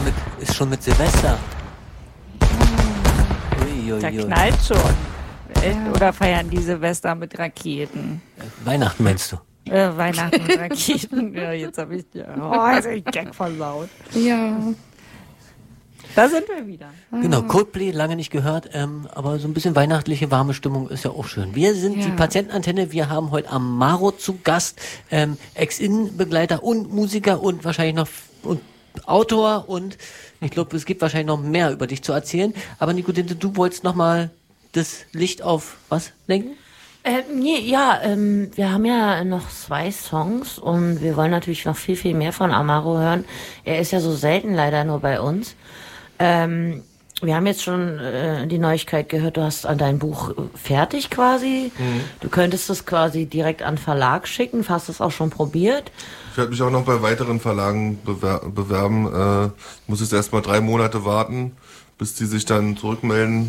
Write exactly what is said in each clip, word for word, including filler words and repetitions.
schon mit, ist schon mit Silvester. Ui, ui, Da ui. knallt schon. Oder feiern die Silvester mit Raketen? Weihnachten meinst du? Äh, Weihnachten mit Raketen. Ja, jetzt habe ich ja. Oh, jetzt hab ich Gag versaut. Ja. Da sind wir wieder. Genau, Coldplay, lange nicht gehört, ähm, aber so ein bisschen weihnachtliche, warme Stimmung ist ja auch schön. Wir sind Ja. die Patientenantenne, wir haben heute Amaro zu Gast, ähm, Ex-In-Begleiter und Musiker und wahrscheinlich noch und Autor und ich glaube, es gibt wahrscheinlich noch mehr über dich zu erzählen. Aber Nikodinte, du wolltest noch mal das Licht auf was lenken? Äh, nee, ja, ähm, wir haben ja noch zwei Songs und wir wollen natürlich noch viel, viel mehr von Amaro hören. Er ist ja so selten leider nur bei uns. Ähm, wir haben jetzt schon äh, die Neuigkeit gehört, du hast an dein Buch fertig quasi. Mhm. Du könntest es quasi direkt an Verlag schicken, hast es auch schon probiert. Ich werde mich auch noch bei weiteren Verlagen bewer- bewerben. Äh, ich muss jetzt erstmal drei Monate warten, bis die sich dann zurückmelden.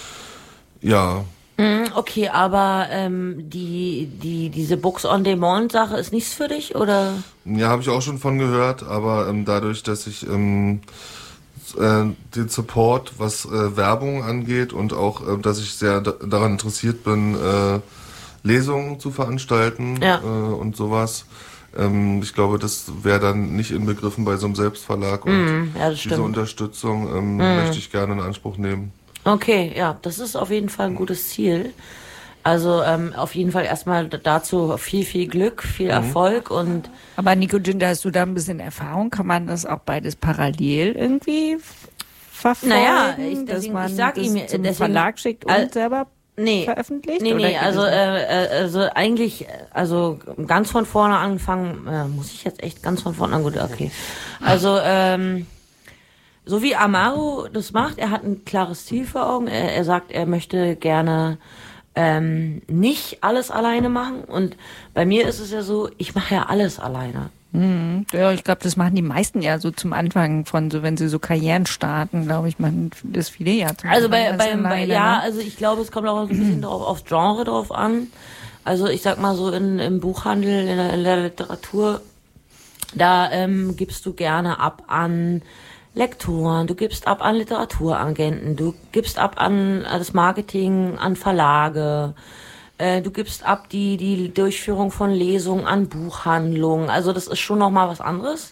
Ja. Okay, aber ähm, die, die, diese Books-on-Demand-Sache ist nichts für dich, oder? Ja, habe ich auch schon von gehört, aber ähm, dadurch, dass ich ähm, äh, den Support, was äh, Werbung angeht und auch, äh, dass ich sehr da- daran interessiert bin, äh, Lesungen zu veranstalten Ja. äh, und sowas. Ähm, ich glaube, das wäre dann nicht inbegriffen bei so einem Selbstverlag und Mm, ja, das diese stimmt. Unterstützung ähm, Mm. möchte ich gerne in Anspruch nehmen. Okay, ja, das ist auf jeden Fall ein gutes Ziel. Also ähm, auf jeden Fall erstmal dazu viel, viel Glück, viel Erfolg und Aber Nikodinte, hast du da ein bisschen Erfahrung? Kann man das auch beides parallel irgendwie verfolgen? Naja, ich- dass deswegen- man ich sag das ihm, zum deswegen- Verlag schickt und Al- selber nee, veröffentlicht? nee, oder nee, geht also das nicht? äh, äh, also eigentlich, also ganz von vorne anfangen, äh, muss ich jetzt echt ganz von vorne an, gut, okay. Also ähm, so wie Amaro das macht, er hat ein klares Ziel vor Augen. Er, er sagt, er möchte gerne ähm, nicht alles alleine machen. Und bei mir ist es ja so, ich mache ja alles alleine. Mhm. Ja, ich glaube, das machen die meisten ja so zum Anfang von so, wenn sie so Karrieren starten, glaube ich, machen das viele ja. Zum Also bei, Anfang bei, das bei alleine, ja, ne? also ich glaube, es kommt auch so ein bisschen drauf, aufs Genre drauf an. Also ich sag mal so in, im Buchhandel, in der, in der Literatur, da ähm, gibst du gerne ab an Lektoren, du gibst ab an Literaturagenten, du gibst ab an das Marketing, an Verlage, äh, du gibst ab die die Durchführung von Lesungen an Buchhandlungen. Also das ist schon noch mal was anderes.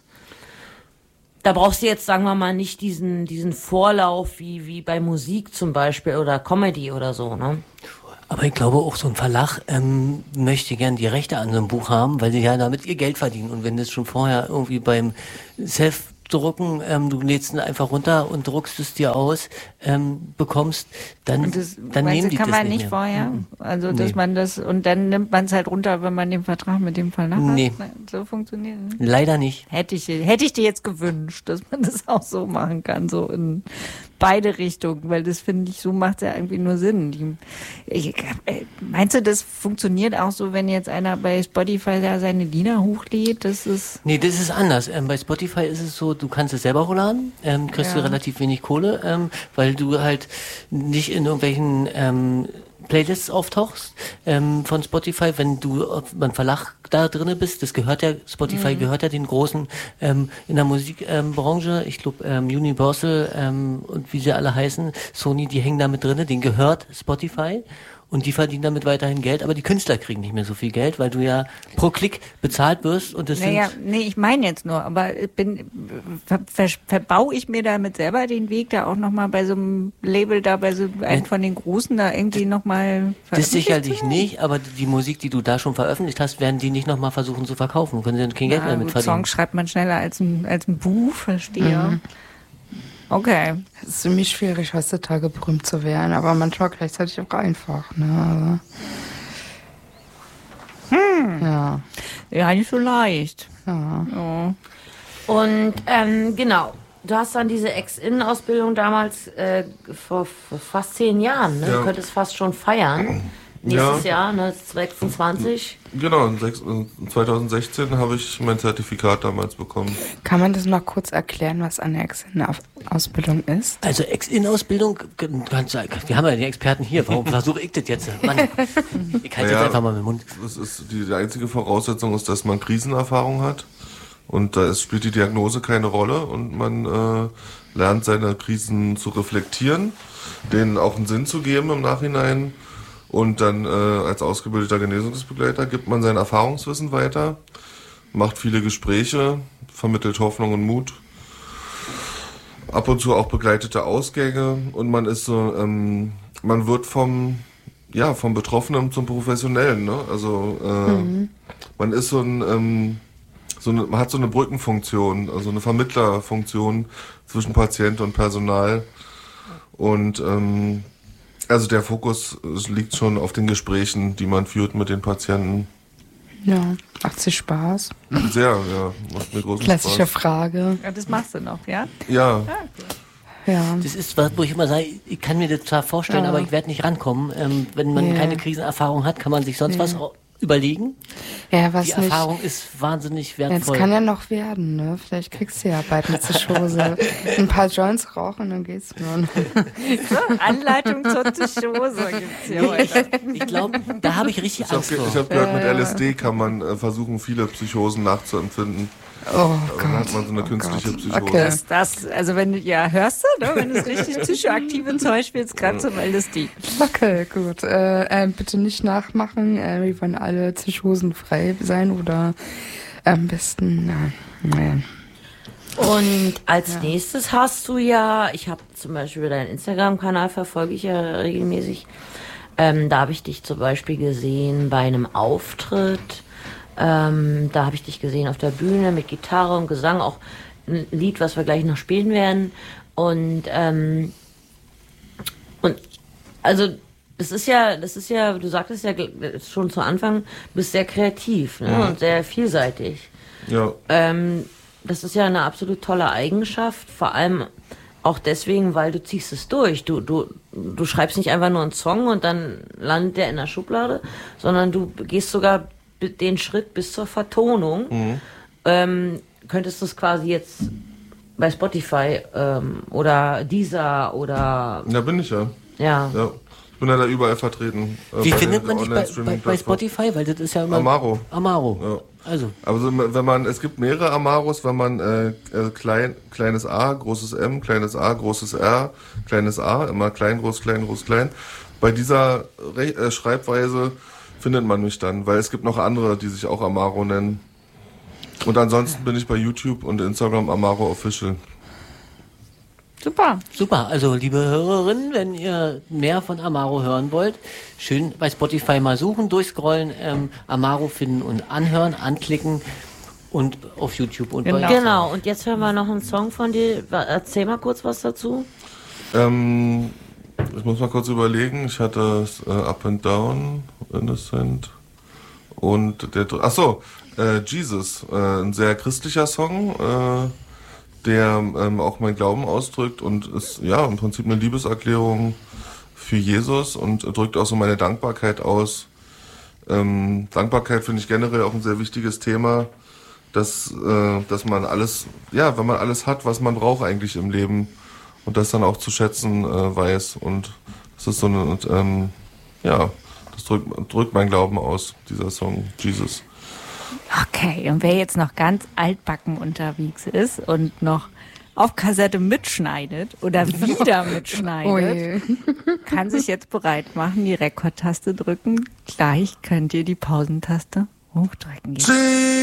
Da brauchst du jetzt, sagen wir mal, nicht diesen diesen Vorlauf wie wie bei Musik zum Beispiel oder Comedy oder so, ne? Aber ich glaube auch so ein Verlag ähm, möchte gern die Rechte an so einem Buch haben, weil sie ja damit ihr Geld verdienen. Und wenn das schon vorher irgendwie beim Self drucken, ähm, du lädst ihn einfach runter und druckst es dir aus, ähm, bekommst, dann, Und das, dann meinst nehmen du, die kann das man nicht nicht mehr. vorher? Mhm. Also, dass Nee. man das, und dann nimmt man es halt runter, wenn man den Vertrag mit dem Verlag Nee. hat? Nein, so funktioniert es. Leider nicht. Hätte ich, hätte ich dir jetzt gewünscht, dass man das auch so machen kann, so in beide Richtungen, weil das finde ich, so macht es ja irgendwie nur Sinn. Die, ich, äh, meinst du, das funktioniert auch so, wenn jetzt einer bei Spotify da seine Lieder hochlädt? Das ist, Nee, das ist anders. Ähm, bei Spotify ist es so, du kannst es selber hochladen, ähm, kriegst Ja. du relativ wenig Kohle, ähm, weil du halt nicht in irgendwelchen ähm, Playlists auftauchst ähm, von Spotify, wenn du auf- beim Verlag da drinne bist. Das gehört ja, Spotify gehört ja den großen ähm, in der Musikbranche. Ähm, Branche. ich glaube, ähm, Universal ähm, und wie sie alle heißen, Sony, die hängen da mit drinne. Denen gehört Spotify. Und die verdienen damit weiterhin Geld, aber die Künstler kriegen nicht mehr so viel Geld, weil du ja pro Klick bezahlt wirst und das naja, sind nee, ich meine jetzt nur, aber ich bin, ver, ver, verbaue ich mir damit selber den Weg, da auch nochmal bei so einem Label, da bei so einem von den Großen da irgendwie nochmal das sicherlich nicht, aber die Musik, die du da schon veröffentlicht hast, werden die nicht nochmal versuchen zu verkaufen. Können sie dann kein Geld mehr Ja, damit gut, verdienen. Songs schreibt man schneller als ein, als ein Buch, verstehe. Okay. Es ist ziemlich schwierig, heutzutage berühmt zu werden, aber manchmal gleichzeitig auch einfach. Ne? Also, ja. Ja, nicht so leicht. Ja. Ja. Und ähm, genau, du hast dann diese Ex-In-Ausbildung damals äh, vor, vor fast zehn Jahren, ne? Ja. Du könntest fast schon feiern. Nächstes Jahr, ne, sechsundzwanzig. Genau, in sechs- in zweitausendsechzehn habe ich mein Zertifikat damals bekommen. Kann man das noch kurz erklären, was eine Ex-In-Ausbildung ist? Also Ex-In-Ausbildung, kannst du- wir haben ja die Experten hier, warum versuche ich das jetzt? Mann, ich halte Naja, jetzt einfach mal mit dem Mund. Das ist die, die einzige Voraussetzung ist, dass man Krisenerfahrung hat. Und da ist, spielt die Diagnose keine Rolle und man äh, lernt seine Krisen zu reflektieren, denen auch einen Sinn zu geben im Nachhinein. Und dann äh, als ausgebildeter Genesungsbegleiter gibt man sein Erfahrungswissen weiter, macht viele Gespräche, vermittelt Hoffnung und Mut. Ab und zu auch begleitete Ausgänge und man ist so, ähm, man wird vom, ja, vom Betroffenen zum Professionellen, ne? Also äh, mhm. man ist so ein, ähm, so eine, man hat so eine Brückenfunktion, also eine Vermittlerfunktion zwischen Patient und Personal und ähm, also der Fokus liegt schon auf den Gesprächen, die man führt mit den Patienten. Ja, macht dir Spaß? Sehr, ja, macht mir großen Klassische Spaß. Frage. Ja, das machst du noch, ja? Ja. Ja. Das ist was, wo ich immer sage, ich kann mir das zwar vorstellen, Ja. aber ich werde nicht rankommen. Ähm, wenn man Ja. keine Krisenerfahrung hat, kann man sich sonst Ja. was überlegen. Ja, was Die nicht. Erfahrung ist wahnsinnig Ja, wertvoll. es kann ja noch werden, ne? Vielleicht kriegst du ja bald eine Zischose. Ein paar Joints rauchen, dann geht's nur. So, Anleitung zur Psychose gibt's hier heute. Ich glaube, da habe ich richtig Ich habe Angst vor. ich hab gehört, mit Ja, ja. L S D kann man äh, versuchen, viele Psychosen nachzuempfinden. Oh Dann hat Gott. man so eine oh künstliche Gott. Psychose. Okay. Das, das, also wenn du, ja, hörst du, ne? Wenn du es richtig psychoaktive Zeug spielst, gerade zum L S D. Okay, gut. Äh, äh, bitte nicht nachmachen. Äh, wir wollen alle Psychosen frei sein oder am besten, ja, naja. Und als nächstes hast du ja, ich habe zum Beispiel deinen Instagram-Kanal, verfolge ich ja regelmäßig. Ähm, da habe ich dich zum Beispiel gesehen bei einem Auftritt. Ähm, da habe ich dich gesehen auf der Bühne mit Gitarre und Gesang, auch ein Lied, was wir gleich noch spielen werden. Und ähm, und also das ist ja, das ist ja, du sagtest ja schon zu Anfang, du bist sehr kreativ, ne? Ja. Und sehr vielseitig. Ja. Ähm, das ist ja eine absolut tolle Eigenschaft, vor allem auch deswegen, weil du ziehst es durch. Du, du, du schreibst nicht einfach nur einen Song und dann landet der in der Schublade, sondern du gehst sogar den Schritt bis zur Vertonung. Mhm. Ähm, könntest du es quasi jetzt bei Spotify ähm, oder Deezer oder Ja, bin ich ja. ja. ja. Ich bin ja da überall vertreten. äh, Wie bei findet den man dich bei, bei, bei Online-Streaming-Plattformen. Spotify? Weil das ist ja immer... Amaro. Amaro. Ja. Also, Also wenn man, es gibt mehrere Amaros, wenn man äh, äh, klein, kleines A, großes M, kleines A, großes R, kleines A, immer klein, groß, klein, groß, klein. Bei dieser Re äh, Schreibweise findet man mich dann, weil es gibt noch andere, die sich auch Amaro nennen. Und ansonsten bin ich bei YouTube und Instagram Amaro Official. Super. super. Also, liebe Hörerinnen, wenn ihr mehr von Amaro hören wollt, schön bei Spotify mal suchen, durchscrollen, ähm, Amaro finden und anhören, anklicken und auf YouTube und Genau. bei Genau, und jetzt hören wir noch einen Song von dir. Erzähl mal kurz was dazu. Ähm, ich muss mal kurz überlegen. Ich hatte äh, Up and Down, Innocent und der, ach so, äh, Jesus, äh, ein sehr christlicher Song, äh, der ähm, auch mein Glauben ausdrückt und ist ja im Prinzip eine Liebeserklärung für Jesus und drückt auch so meine Dankbarkeit aus. Ähm, Dankbarkeit finde ich generell auch ein sehr wichtiges Thema, dass, äh, dass man alles, ja, wenn man alles hat, was man braucht eigentlich im Leben und das dann auch zu schätzen äh, weiß und das ist so eine, und, ähm, ja, das drückt, drückt mein Glauben aus, dieser Song, Jesus. Okay, und wer jetzt noch ganz altbacken unterwegs ist und noch auf Kassette mitschneidet oder wieder mitschneidet, Oh je. kann sich jetzt bereit machen, die Rekordtaste drücken. Gleich könnt ihr die Pausentaste hochdrücken.